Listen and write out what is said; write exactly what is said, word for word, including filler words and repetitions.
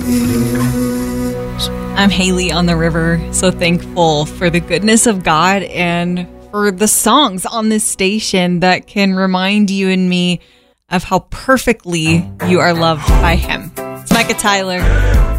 I'm Haley on the river, so thankful for the goodness of God and for the songs on this station that can remind you and me of how perfectly you are loved by Him. It's Micah Tyler.